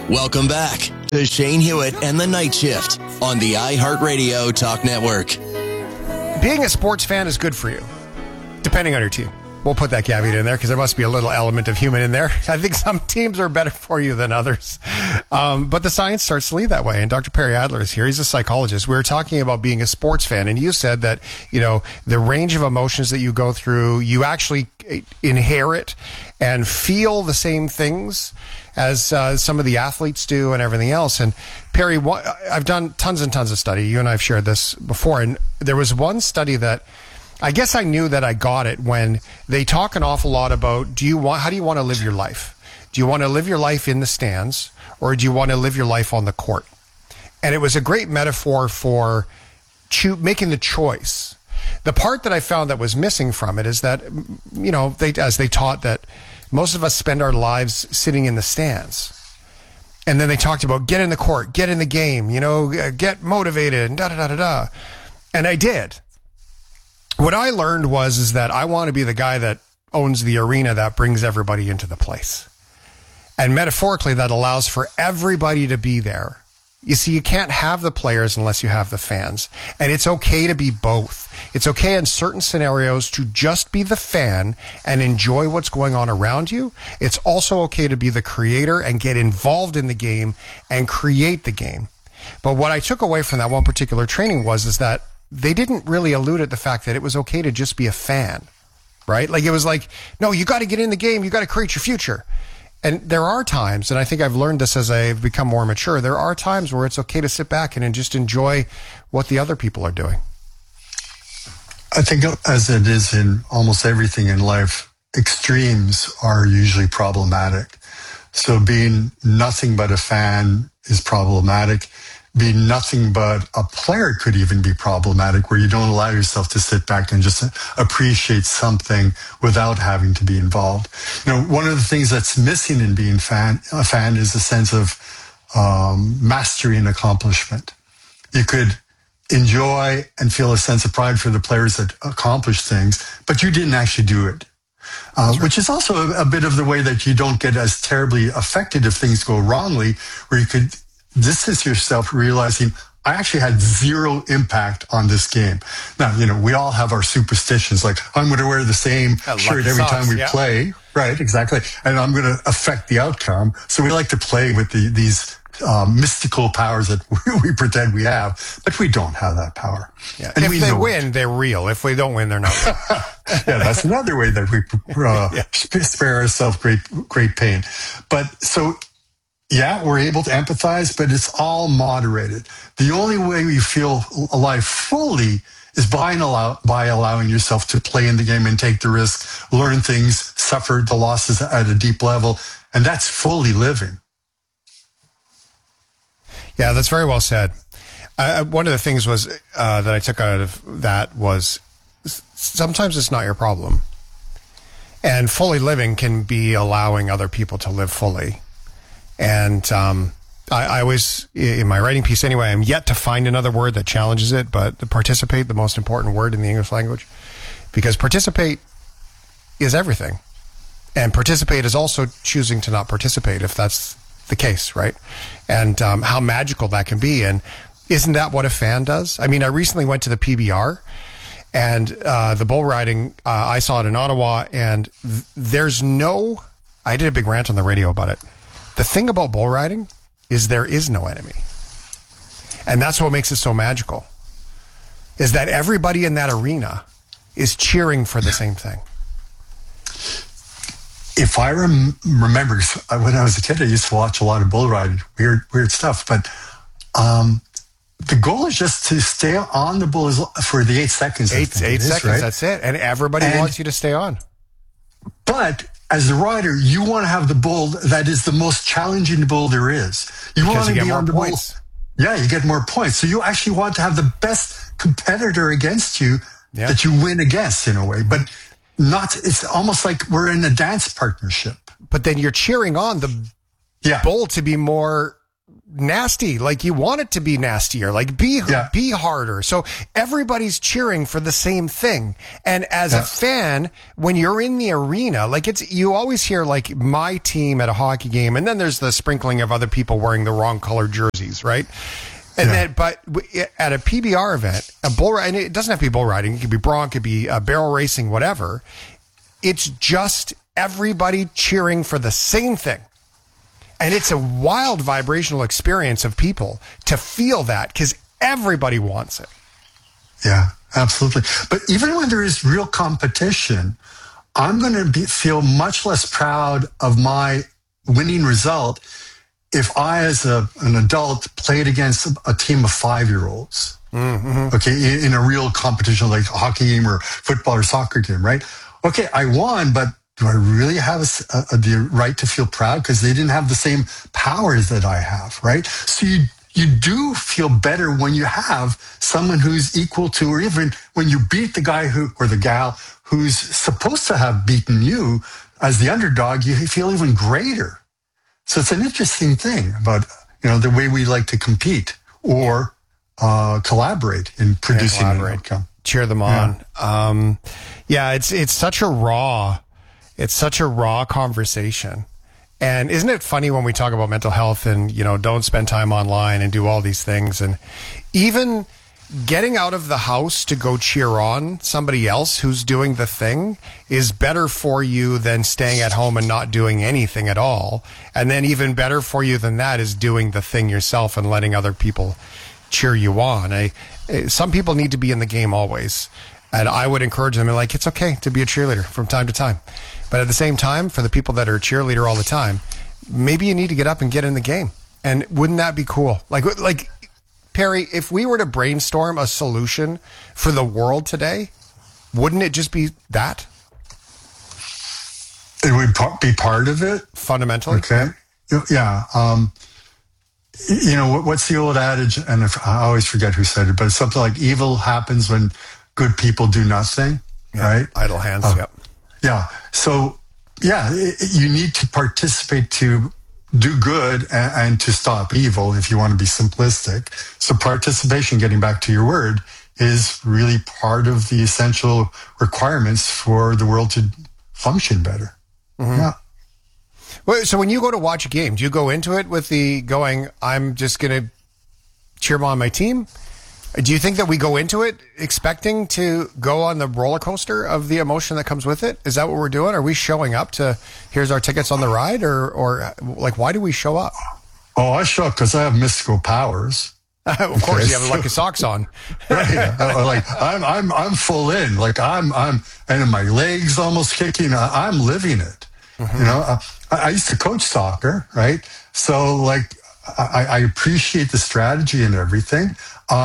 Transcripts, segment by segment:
Welcome back to Shane Hewitt and the Night Shift on the iHeartRadio Talk Network. Being a sports fan is good for you, depending on your team. We'll put that caveat in there because there must be a little element of human in there. I think some teams are better for you than others. But the science starts to lead that way. And Dr. Perry Adler is here. He's a psychologist. We were talking about being a sports fan. And you said that, the range of emotions that you go through, you actually inherit and feel the same things as some of the athletes do and everything else. And Perry, I've done tons and tons of study. You and I have shared this before. And there was one study that I guess I knew that I got it when they talk an awful lot about how do you want to live your life? Do you want to live your life in the stands or do you want to live your life on the court? And it was a great metaphor for making the choice. The part that I found that was missing from it is that, as they taught that most of us spend our lives sitting in the stands. And then they talked about get in the court, get in the game, get motivated and da-da-da-da-da. And I did. What I learned is that I want to be the guy that owns the arena that brings everybody into the place. And metaphorically, that allows for everybody to be there. You see, you can't have the players unless you have the fans. And it's okay to be both. It's okay in certain scenarios to just be the fan and enjoy what's going on around you. It's also okay to be the creator and get involved in the game and create the game. But what I took away from that one particular training is that they didn't really allude at the fact that it was okay to just be a fan, right? Like it was like, no, you got to get in the game. You got to create your future. And there are times, and I think I've learned this as I've become more mature, there are times where it's okay to sit back and just enjoy what the other people are doing. I think as it is in almost everything in life, extremes are usually problematic. So being nothing but a fan is problematic. Being nothing but a player could even be problematic, where you don't allow yourself to sit back and just appreciate something without having to be involved. One of the things that's missing in being a fan is a sense of mastery and accomplishment. You could enjoy and feel a sense of pride for the players that accomplished things, but you didn't actually do it. Which is also a bit of the way that you don't get as terribly affected if things go wrongly, where you could distance yourself realizing I actually had zero impact on this game. Now, we all have our superstitions, like I'm going to wear the same shirt every time we play. Right, exactly. And I'm going to affect the outcome. So we like to play with these mystical powers that we pretend we have, but we don't have that power. Yeah. And if they win, they're real. If we don't win, they're not real. Yeah, that's another way that we spare ourselves great pain. But so, yeah, we're able to empathize, but it's all moderated. The only way you feel alive fully is by allowing yourself to play in the game and take the risk, learn things, suffer the losses at a deep level, and that's fully living. Yeah, that's very well said. One of the things that I took out of that was sometimes it's not your problem. And fully living can be allowing other people to live fully. And I always, in my writing piece anyway, I'm yet to find another word that challenges it, but participate, the most important word in the English language, because participate is everything. And participate is also choosing to not participate if that's the case, right? And how magical that can be. And isn't that what a fan does? I mean, I recently went to the PBR and the bull riding, I saw it in Ottawa, and I did a big rant on the radio about it. The thing about bull riding is there is no enemy. And that's what makes it so magical, is that everybody in that arena is cheering for the same thing. If I remember, when I was a kid, I used to watch a lot of bull riding, weird stuff. But the goal is just to stay on the bull for the 8 seconds. 8 seconds, right? That's it. And everybody wants you to stay on. But as a rider, you want to have the bull that is the most challenging bull there is. You want to be on the points. Bull. Yeah, you get more points. So you actually want to have the best competitor against you that you win against in a way. But it's almost like we're in a dance partnership. But then you're cheering on the bull to be more nasty. Like you want it to be nastier, like be harder. So everybody's cheering for the same thing. And as a fan, when you're in the arena, like you always hear like my team at a hockey game, and then there's the sprinkling of other people wearing the wrong colored jerseys, right? And then, but at a PBR event, a bull ride, and it doesn't have to be bull riding. It could be bronc, it could be barrel racing, whatever. It's just everybody cheering for the same thing. And it's a wild vibrational experience of people to feel that because everybody wants it. Yeah, absolutely. But even when there is real competition, I'm going to feel much less proud of my winning result if I, as an adult, played against a team of 5-year-olds. Mm-hmm. Okay, in a real competition like a hockey game or football or soccer game, right? Okay, I won, but do I really have the right to feel proud because they didn't have the same powers that I have, right? So you do feel better when you have someone who's equal to, or even when you beat the guy or the gal who's supposed to have beaten you as the underdog, you feel even greater. So it's an interesting thing about, the way we like to compete or collaborate in producing an outcome. Cheer them on. It's such a raw conversation. And isn't it funny when we talk about mental health and, don't spend time online and do all these things, and even getting out of the house to go cheer on somebody else who's doing the thing is better for you than staying at home and not doing anything at all. And then even better for you than that is doing the thing yourself and letting other people cheer you on. Some people need to be in the game always. And I would encourage them, like, it's okay to be a cheerleader from time to time. But at the same time, for the people that are a cheerleader all the time, maybe you need to get up and get in the game. And wouldn't that be cool? Like Perry, if we were to brainstorm a solution for the world today, wouldn't it just be that? It would be part of it. Fundamentally. Okay. Yeah. What's the old adage? And I always forget who said it, but it's something like evil happens when good people do nothing, right? Idle hands, yep. Yeah. So, you need to participate to do good and to stop evil if you want to be simplistic. So participation, getting back to your word, is really part of the essential requirements for the world to function better. Mm-hmm. Yeah. Well, so when you go to watch a game, do you go into it with I'm just going to cheer on my team? Do you think that we go into it expecting to go on the roller coaster of the emotion that comes with it? Is that what we're doing? Are we showing up to, here's our tickets on the ride, or like, why do we show up? Oh, I show up because I have mystical powers. Of course, you have lucky socks on. Right. Like I'm full in. Like I'm, and my legs almost kicking. I'm living it. Mm-hmm. I used to coach soccer, right? So like, I appreciate the strategy and everything.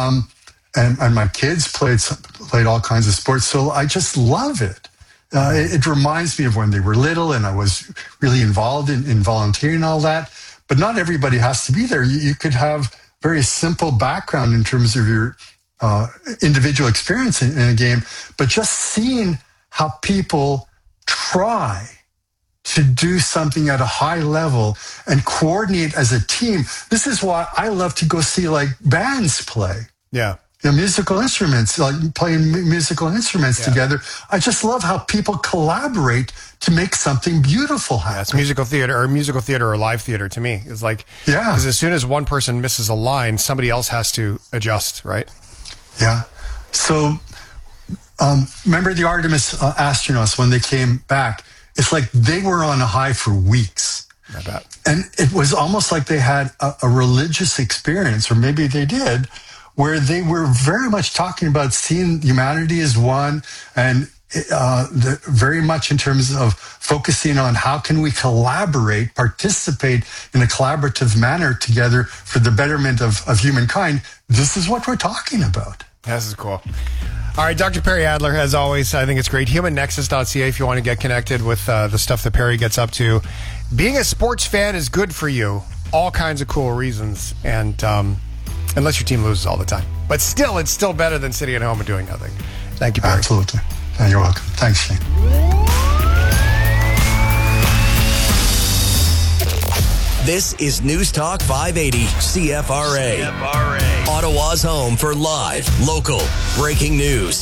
And my kids played all kinds of sports, so I just love it. It reminds me of when they were little, and I was really involved in volunteering and all that. But not everybody has to be there. You could have very simple background in terms of your individual experience in a game, but just seeing how people try to do something at a high level and coordinate as a team. This is why I love to go see like bands play. Yeah. Musical instruments, like playing musical instruments together. I just love how people collaborate to make something beautiful happen. It's musical theater or live theater to me. It's like, because as soon as one person misses a line, somebody else has to adjust, right? Yeah. So, remember the Artemis astronauts when they came back? It's like they were on a high for weeks. I bet. And it was almost like they had a religious experience, or maybe they did, where they were very much talking about seeing humanity as one, and very much in terms of focusing on how can we collaborate, participate in a collaborative manner together for the betterment of humankind. This is what we're talking about. This is cool. All right, Dr. Perry Adler, as always, I think it's great. HumanNexus.ca if you want to get connected with the stuff that Perry gets up to. Being a sports fan is good for you. All kinds of cool reasons. And unless your team loses all the time. But still, it's still better than sitting at home and doing nothing. Thank you, Perry. Absolutely. You're welcome. Thanks, Shane. This is News Talk 580 CFRA. Ottawa's home for live, local, breaking news.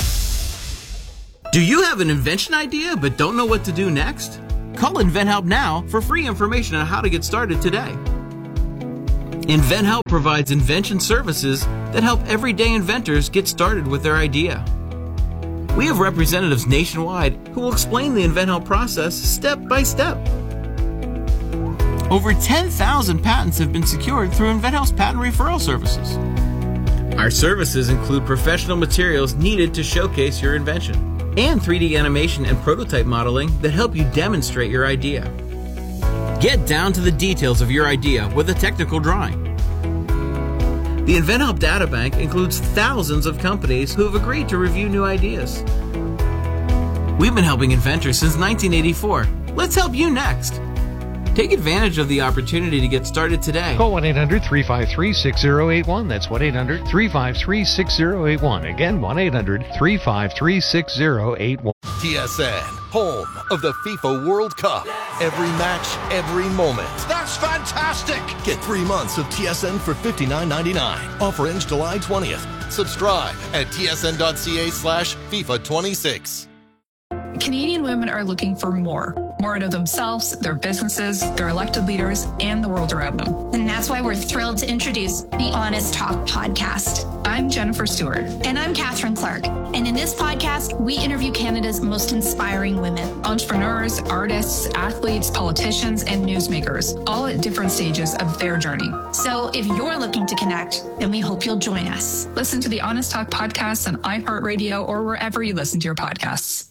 Do you have an invention idea but don't know what to do next? Call InventHelp now for free information on how to get started today. InventHelp provides invention services that help everyday inventors get started with their idea. We have representatives nationwide who will explain the InventHelp process step by step. Over 10,000 patents have been secured through InventHelp's patent referral services. Our services include professional materials needed to showcase your invention and 3D animation and prototype modeling that help you demonstrate your idea. Get down to the details of your idea with a technical drawing. The InventHelp Databank includes thousands of companies who have agreed to review new ideas. We've been helping inventors since 1984. Let's help you next. Take advantage of the opportunity to get started today. Call 1-800-353-6081. That's 1-800-353-6081. Again, 1-800-353-6081. TSN, home of the FIFA World Cup. Every match, every moment. That's fantastic! Get 3 months of TSN for $59.99. Offer ends July 20th. Subscribe at tsn.ca/FIFA26. Canadian women are looking for more out of themselves, their businesses, their elected leaders, and the world around them. And that's why we're thrilled to introduce the Honest Talk podcast. I'm Jennifer Stewart. And I'm Catherine Clark. And in this podcast, we interview Canada's most inspiring women. Entrepreneurs, artists, athletes, politicians, and newsmakers, all at different stages of their journey. So if you're looking to connect, then we hope you'll join us. Listen to the Honest Talk podcast on iHeartRadio or wherever you listen to your podcasts.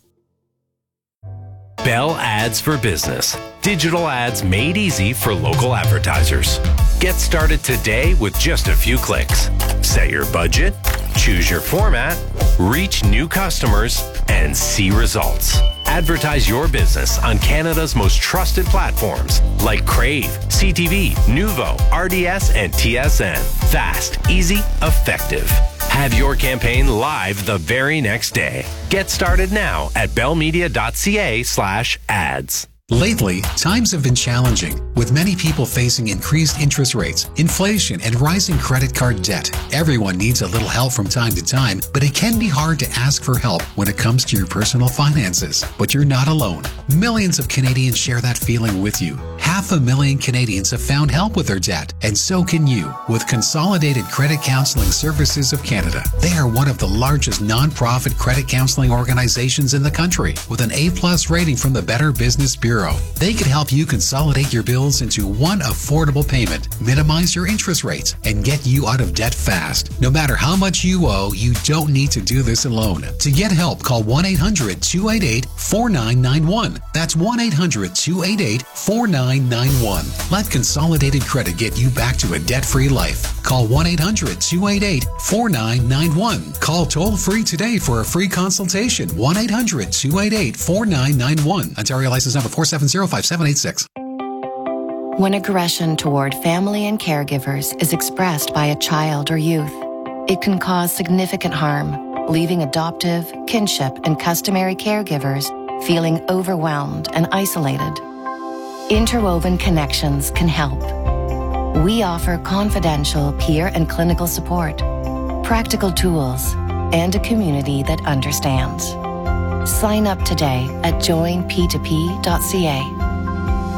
Bell Ads for Business. Digital ads made easy for local advertisers. Get started today with just a few clicks. Set your budget, choose your format, reach new customers, and see results. Advertise your business on Canada's most trusted platforms like Crave, CTV, Nuvo, RDS, and TSN. Fast, easy, effective. Have your campaign live the very next day. Get started now at bellmedia.ca/ads. Lately, times have been challenging, with many people facing increased interest rates, inflation, and rising credit card debt. Everyone needs a little help from time to time, but it can be hard to ask for help when it comes to your personal finances. But you're not alone. Millions of Canadians share that feeling with you. 500,000 Canadians have found help with their debt, and so can you with Consolidated Credit Counseling Services of Canada. They are one of the largest nonprofit credit counseling organizations in the country, with an A+ rating from the Better Business Bureau. They can help you consolidate your bills into one affordable payment, minimize your interest rates, and get you out of debt fast. No matter how much you owe, you don't need to do this alone. To get help, call 1-800-288-4991. That's 1-800-288-4991. Let Consolidated Credit get you back to a debt-free life. Call 1-800-288-4991. Call toll-free today for a free consultation. 1-800-288-4991. Ontario license number 4705786. When aggression toward family and caregivers is expressed by a child or youth, it can cause significant harm, leaving adoptive, kinship, and customary caregivers feeling overwhelmed and isolated. Interwoven Connections can help. We offer confidential peer and clinical support, practical tools, and a community that understands. Sign up today at joinp2p.ca.